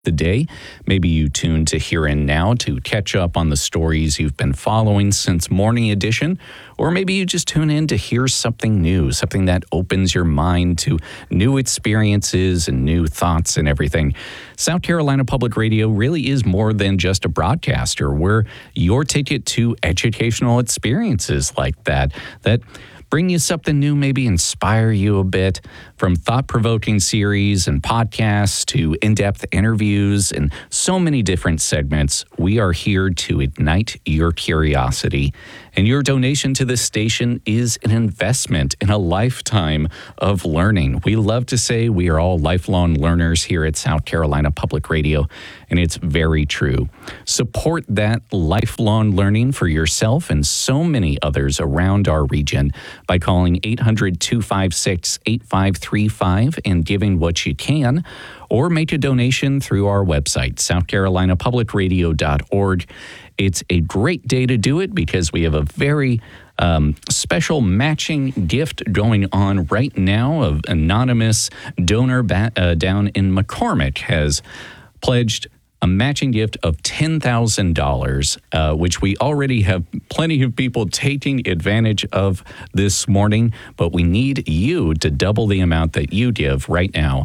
the day. Maybe you tune to Here and Now to catch up on the stories you've been following since Morning Edition, or maybe you just tune in to hear something new, something that opens your mind to new experiences and new thoughts and everything. South Carolina Public Radio really is more than just a broadcaster. We're your ticket to educational experiences like that bring you something new, maybe inspire you a bit. From thought-provoking series and podcasts to in-depth interviews and so many different segments, we are here to ignite your curiosity. And your donation to this station is an investment in a lifetime of learning. We love to say we are all lifelong learners here at South Carolina Public Radio, and it's very true. Support that lifelong learning for yourself and so many others around our region by calling 800-256-8535 and giving what you can, or make a donation through our website, southcarolinapublicradio.org. It's a great day to do it because we have a very special matching gift going on right now. An anonymous donor down in McCormick has pledged a matching gift of $10,000, which we already have plenty of people taking advantage of this morning, but we need you to double the amount that you give right now.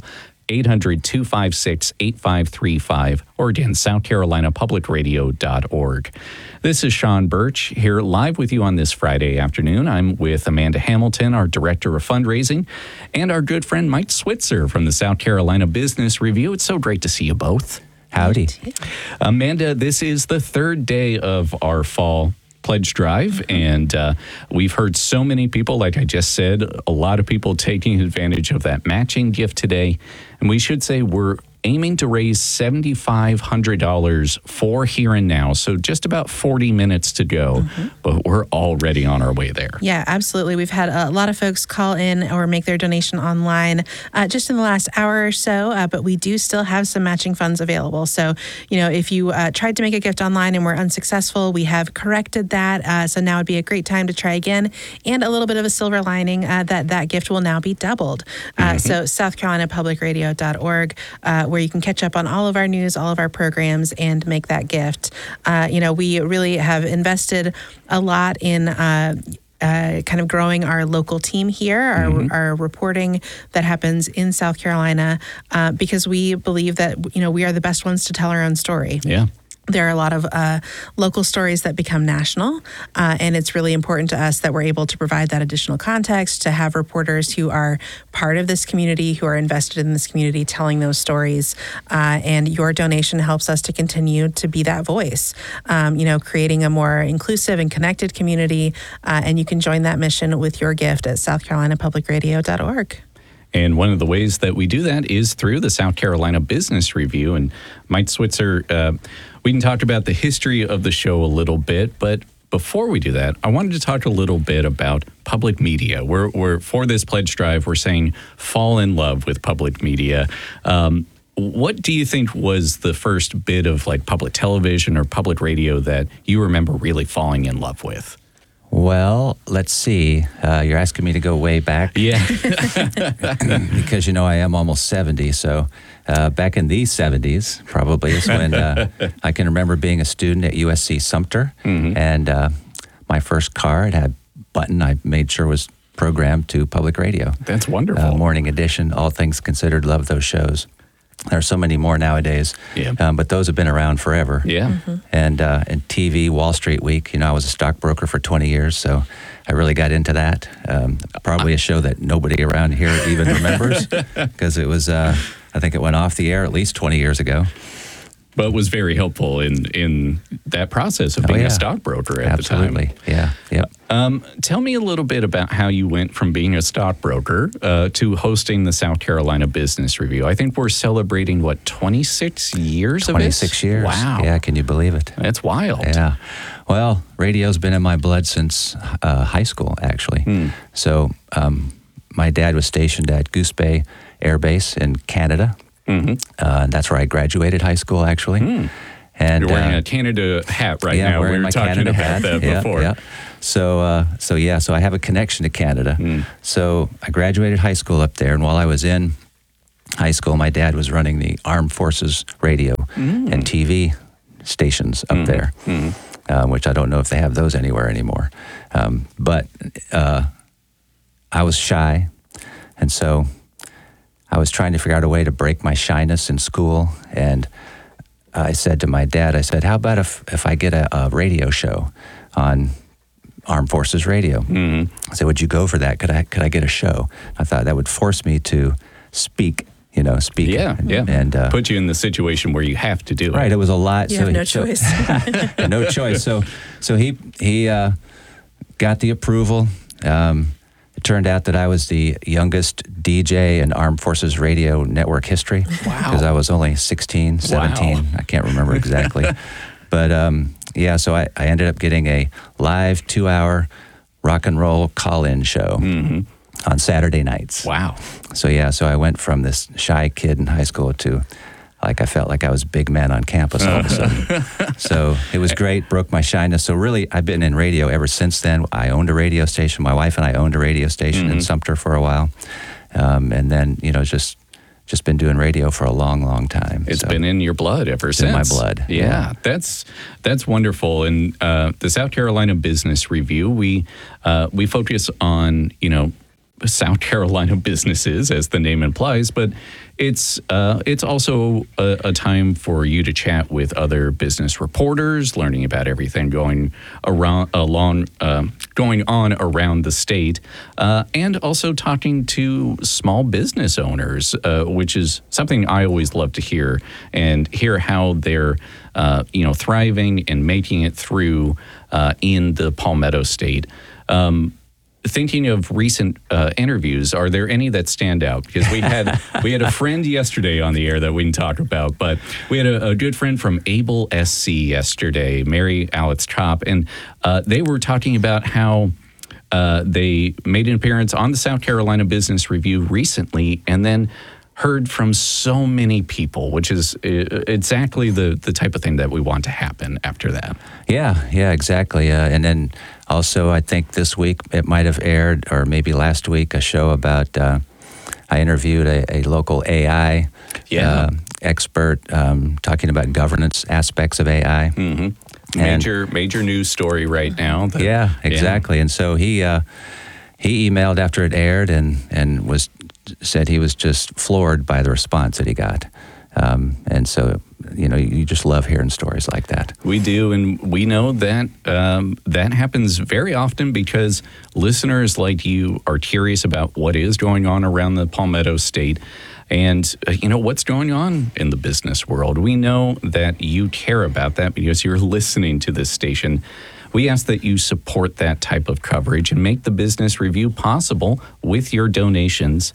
800-256-8535, or again, southcarolinapublicradio.org. This is Sean Birch here live with you on this Friday afternoon. I'm with Amanda Hamilton, our Director of Fundraising, and our good friend Mike Switzer from the South Carolina Business Review. It's so great to see you both. Howdy. Amanda, this is the third day of our fall pledge drive, and we've heard so many people, like I just said, a lot of people taking advantage of that matching gift today. And we should say we're aiming to raise $7,500 for Here and Now. So just about 40 minutes to go, but we're already on our way there. Yeah, absolutely. We've had a lot of folks call in or make their donation online just in the last hour or so, but we do still have some matching funds available. So, if you tried to make a gift online and were unsuccessful, we have corrected that. So now would be a great time to try again. And a little bit of a silver lining that gift will now be doubled. So southcarolinapublicradio.org, where you can catch up on all of our news, all of our programs, and make that gift. We really have invested a lot in kind of growing our local team here, our reporting that happens in South Carolina, because we believe that, we are the best ones to tell our own story. Yeah. There are a lot of local stories that become national, and it's really important to us that we're able to provide that additional context, to have reporters who are part of this community, who are invested in this community, telling those stories. And your donation helps us to continue to be that voice, creating a more inclusive and connected community. And you can join that mission with your gift at southcarolinapublicradio.org. And one of the ways that we do that is through the South Carolina Business Review. And Mike Switzer, we can talk about the history of the show a little bit, but before we do that, I wanted to talk a little bit about public media. We're for this pledge drive, we're saying fall in love with public media. What do you think was the first bit of public television or public radio that you remember really falling in love with? Well, let's see. You're asking me to go way back? Yeah. Because, I am almost 70, so back in the 70s probably is when I can remember being a student at USC Sumter, and my first car, it had a button I made sure was programmed to public radio. That's wonderful. Morning Edition, All Things Considered, love those shows. There are so many more nowadays, but those have been around forever. Yeah. And TV, Wall Street Week, I was a stockbroker for 20 years, so I really got into that. Probably a show that nobody around here even remembers, because it was, I think it went off the air at least 20 years ago. But was very helpful in that process of being a stockbroker at the time. Absolutely, yeah. Tell me a little bit about how you went from being a stockbroker to hosting the South Carolina Business Review. I think we're celebrating, 26 years of it? 26 years. Wow. Yeah, can you believe it? That's wild. Yeah. Well, radio's been in my blood since high school, actually. So my dad was stationed at Goose Bay Air Base in Canada. And that's where I graduated high school, actually. And you're wearing a Canada hat right now. Wearing we were talking Canada about that before. Yeah. So I have a connection to Canada. So I graduated high school up there, and while I was in high school, my dad was running the Armed Forces radio and TV stations up there, which I don't know if they have those anywhere anymore. But I was shy, and so I was trying to figure out a way to break my shyness in school, and I said to my dad, I said, how about if I get a radio show on Armed Forces Radio? I said, would you go for that? Could I get a show? I thought that would force me to speak. Yeah. And put you in the situation where you have to do it. Right. It was a lot. You have no choice. No choice. So he got the approval. It turned out that I was the youngest DJ in Armed Forces Radio network history. Wow. Because I was only 16, 17. Wow. I can't remember exactly. But so I ended up getting a live 2-hour rock and roll call-in show on Saturday nights. Wow. So I went from this shy kid in high school to I felt like I was a big man on campus all of a sudden. So it was great, broke my shyness. So really, I've been in radio ever since then. I owned a radio station. My wife and I owned a radio station in Sumter for a while. And then, just been doing radio for a long, long time. It's been in your blood ever since. In my blood. Yeah. That's wonderful. And the South Carolina Business Review, we focus on, South Carolina businesses, as the name implies, but it's also a time for you to chat with other business reporters, learning about everything going on around the state, and also talking to small business owners, which is something I always love to hear, and hear how they're thriving and making it through in the Palmetto State. Thinking of recent interviews, are there any that stand out? Because we had a friend yesterday on the air that we can talk about, but we had a good friend from Able SC yesterday, Mary Alex Chop, and they were talking about how they made an appearance on the South Carolina Business Review recently, and then heard from so many people, which is exactly the type of thing that we want to happen after that. Yeah, exactly. And then also, I think this week it might have aired, or maybe last week, a show about, I interviewed a local AI expert talking about governance aspects of AI. Major news story right now. Exactly. And so he emailed after it aired and said he was just floored by the response that he got. And so, you just love hearing stories like that. We do, and we know that that happens very often because listeners like you are curious about what is going on around the Palmetto State and, what's going on in the business world. We know that you care about that because you're listening to this station. We ask that you support that type of coverage and make the Business Review possible with your donations.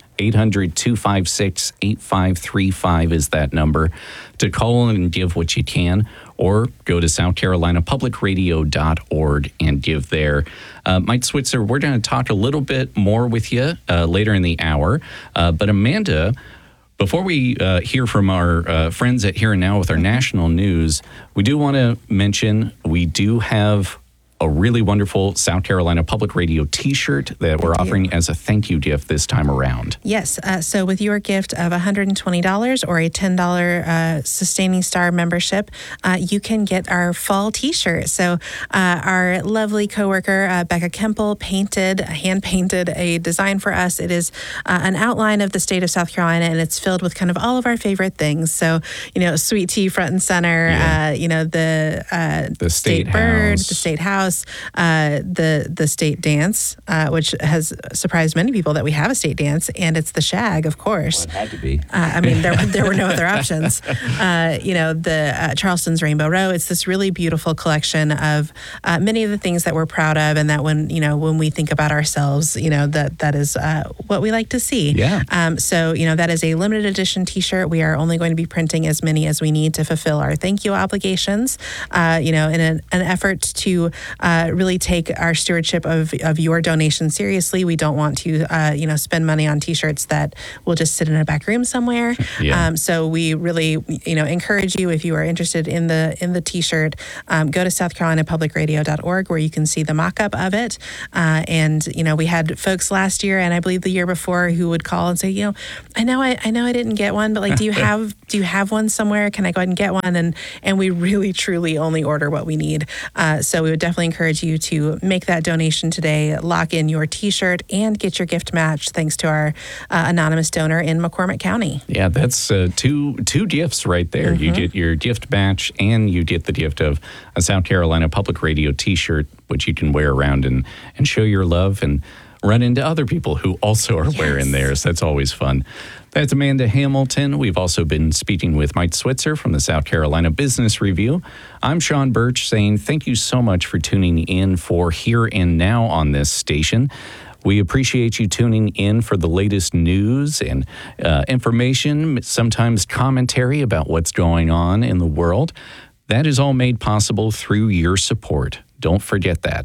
800-256-8535 is that number to call and give what you can, or go to southcarolinapublicradio.org and give there. Mike Switzer, we're going to talk a little bit more with you later in the hour. But Amanda, before we hear from our friends at Here and Now with our national news, we do want to mention we do have a really wonderful South Carolina Public Radio T-shirt that we're offering as a thank you gift this time around. Yes. So with your gift of $120 or a $10 Sustaining Star membership, you can get our fall T-shirt. So our lovely coworker, Becca Kemple, hand-painted a design for us. It is an outline of the state of South Carolina, and it's filled with kind of all of our favorite things. So, sweet tea front and center, the state bird, the state house, the state dance, which has surprised many people that we have a state dance, and it's the shag, of course. Well, it had to be. There were no other options. The Charleston's Rainbow Row. It's this really beautiful collection of many of the things that we're proud of, and that when we think about ourselves, that is what we like to see. Yeah. So that is a limited edition T-shirt. We are only going to be printing as many as we need to fulfill our thank you obligations. In an effort to really take our stewardship of your donation seriously. We don't want to, spend money on T-shirts that will just sit in a back room somewhere. Yeah. So we really, encourage you, if you are interested in the T-shirt, go to southcarolinapublicradio.org where you can see the mock-up of it. And we had folks last year and I believe the year before who would call and say, I know I didn't get one, but do you have one somewhere? Can I go ahead and get one? And we really truly only order what we need. So we would definitely encourage you to make that donation today, lock in your T-shirt, and get your gift match thanks to our anonymous donor in McCormick County. Yeah, that's two gifts right there. You get your gift batch and you get the gift of a South Carolina Public Radio T-shirt, which you can wear around and show your love and run into other people who also are wearing theirs. That's always fun. That's Amanda Hamilton. We've also been speaking with Mike Switzer from the South Carolina Business Review. I'm Sean Birch saying thank you so much for tuning in for Here and Now on this station. We appreciate you tuning in for the latest news and information, sometimes commentary about what's going on in the world. That is all made possible through your support. Don't forget that.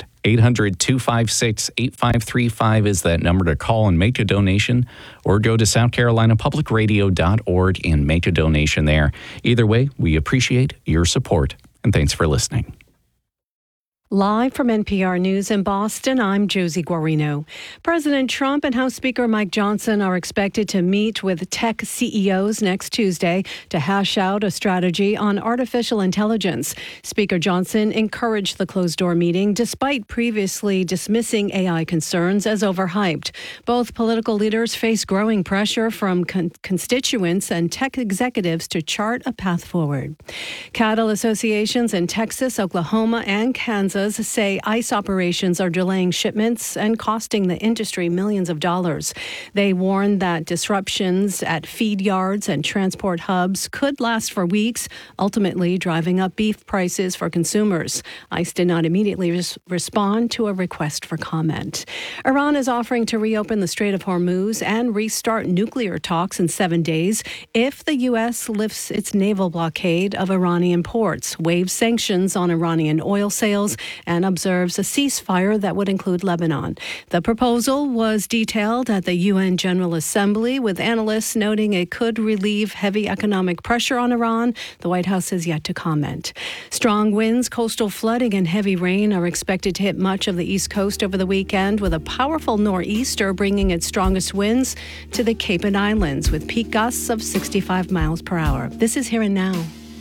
800-256-8535 is that number to call and make a donation, or go to southcarolinapublicradio.org and make a donation there. Either way, we appreciate your support, and thanks for listening. Live from NPR News in Boston, I'm Josie Guarino. President Trump and House Speaker Mike Johnson are expected to meet with tech CEOs next Tuesday to hash out a strategy on artificial intelligence. Speaker Johnson encouraged the closed-door meeting despite previously dismissing AI concerns as overhyped. Both political leaders face growing pressure from constituents and tech executives to chart a path forward. Cattle associations in Texas, Oklahoma, and Kansas say ICE operations are delaying shipments and costing the industry millions of dollars. They warn that disruptions at feed yards and transport hubs could last for weeks, ultimately driving up beef prices for consumers. ICE did not immediately respond to a request for comment. Iran is offering to reopen the Strait of Hormuz and restart nuclear talks in 7 days if the U.S. lifts its naval blockade of Iranian ports, waives sanctions on Iranian oil sales, and observes a ceasefire that would include Lebanon. The proposal was detailed at the UN General Assembly, with analysts noting it could relieve heavy economic pressure on Iran. The White House has yet to comment. Strong winds, coastal flooding, and heavy rain are expected to hit much of the East Coast over the weekend, with a powerful nor'easter bringing its strongest winds to the Cape and Islands, with peak gusts of 65 miles per hour. This is Here and Now.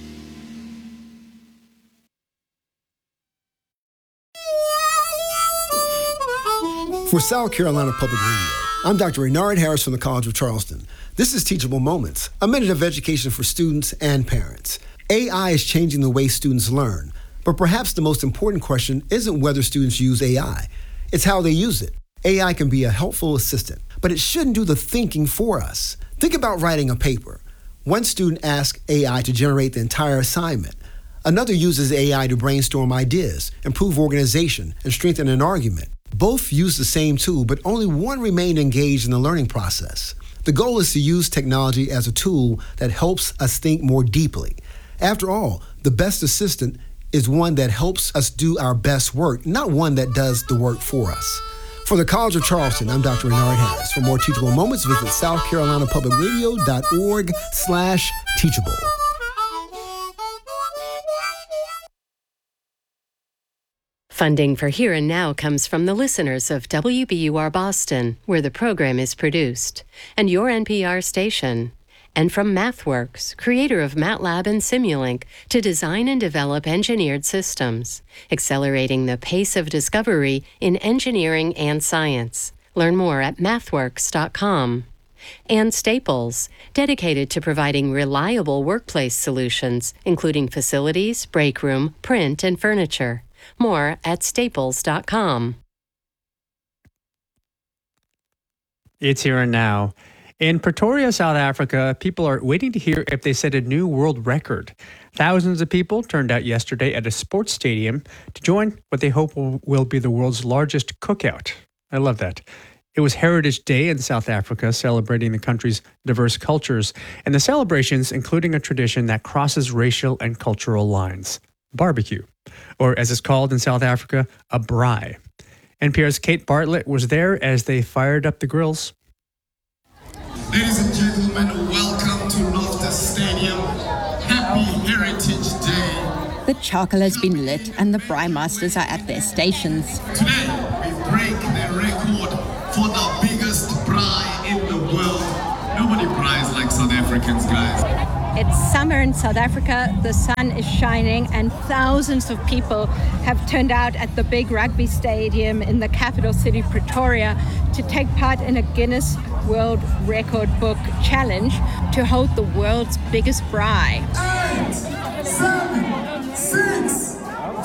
For South Carolina Public Radio, I'm Dr. Renard Harris from the College of Charleston. This is Teachable Moments, a minute of education for students and parents. AI is changing the way students learn, but perhaps the most important question isn't whether students use AI. It's how they use it. AI can be a helpful assistant, but it shouldn't do the thinking for us. Think about writing a paper. One student asks AI to generate the entire assignment. Another uses AI to brainstorm ideas, improve organization, and strengthen an argument. Both use the same tool, but only one remained engaged in the learning process. The goal is to use technology as a tool that helps us think more deeply. After all, the best assistant is one that helps us do our best work, not one that does the work for us. For the College of Charleston, I'm Dr. Renard Harris. For more Teachable Moments, visit southcarolinapublicradio.org/teachable. Funding for Here and Now comes from the listeners of WBUR Boston, where the program is produced, and your NPR station, and from MathWorks, creator of MATLAB and Simulink, to design and develop engineered systems, accelerating the pace of discovery in engineering and science. Learn more at mathworks.com. And Staples, dedicated to providing reliable workplace solutions, including facilities, break room, print, and furniture. More at staples.com. It's Here and Now. In Pretoria, South Africa, people are waiting to hear if they set a new world record. Thousands of people turned out yesterday at a sports stadium to join what they hope will be the world's largest cookout. I love that. It was Heritage Day in South Africa, celebrating the country's diverse cultures, and the celebrations including a tradition that crosses racial and cultural lines: barbecue. or as it's called in South Africa, a braai. NPR's Kate Bartlett was there as they fired up the grills. Ladies and gentlemen, welcome to Loftus Stadium. Happy Heritage Day. The charcoal has been lit and the braai masters are at their stations. Today, we break the record for the biggest braai in the world. Nobody braais like South Africans, guys. It's summer in South Africa, the sun is shining, and thousands of people have turned out at the big rugby stadium in the capital city, Pretoria, to take part in a Guinness World Record Book challenge to hold the world's biggest braai. 8, 7, 6,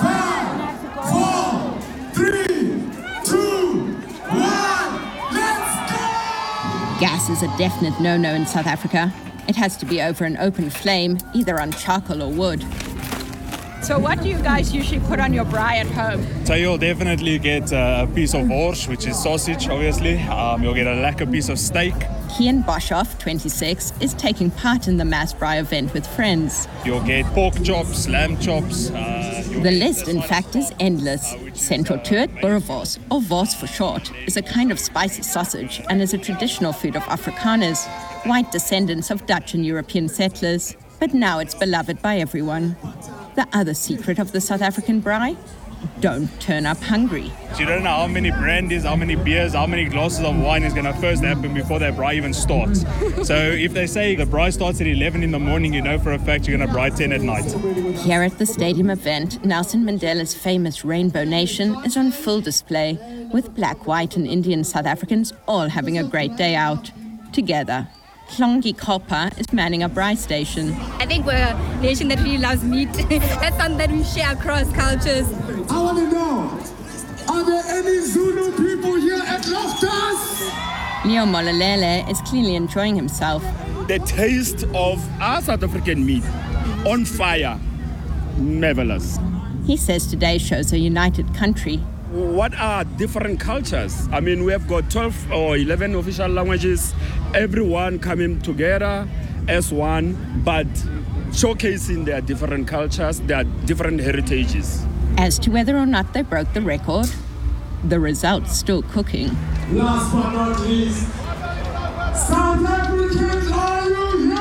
5, 4, 3, 2, 1, let's go! Gas is a definite no-no in South Africa. It has to be over an open flame, either on charcoal or wood. So what do you guys usually put on your braai at home? So you'll definitely get a piece of vors, which is sausage, obviously. You'll get a lekker piece of steak. Kian Boshoff, 26, is taking part in the mass braai event with friends. You'll get pork chops, lamb chops. The list, in fact, is endless. Central to it, boerewors, or wors for short, is a kind of spicy sausage and is a traditional food of Afrikaners, white descendants of Dutch and European settlers, but now it's beloved by everyone. The other secret of the South African braai? Don't turn up hungry. You don't know how many brandies, how many beers, how many glasses of wine is going to first happen before that braai even starts. So if they say the braai starts at 11 in the morning, you know for a fact you're going to braai 10 at night. Here at the stadium event, Nelson Mandela's famous Rainbow Nation is on full display, with black, white and Indian South Africans all having a great day out, together. Hlongi Kopa is manning a braai station. I think we're a nation that really loves meat. That's something that we share across cultures. I want to know, are there any Zulu people here at Loftus? Leo Mololele is clearly enjoying himself. The taste of our South African meat on fire, marvelous. He says today shows a united country. What are different cultures? I mean, we have got 12 or 11 official languages, everyone coming together as one, but showcasing their different cultures, their different heritages. As to whether or not they broke the record, the result's still cooking. Last but not least, South Africans, are you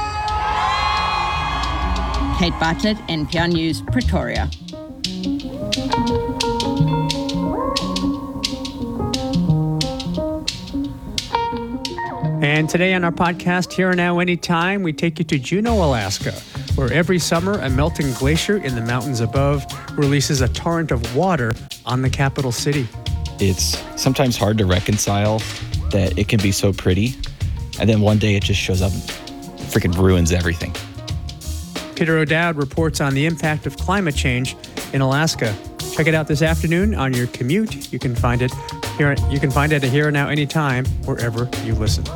here? Kate Bartlett, NPR News, Pretoria. And today on our podcast, Here Now Anytime, we take you to Juneau, Alaska, where every summer a melting glacier in the mountains above releases a torrent of water on the capital city. It's sometimes hard to reconcile that it can be so pretty, and then one day it just shows up and freaking ruins everything. Peter O'Dowd reports on the impact of climate change in Alaska. Check it out this afternoon on your commute. You can find it here. You can find it at Here Now Anytime, wherever you listen.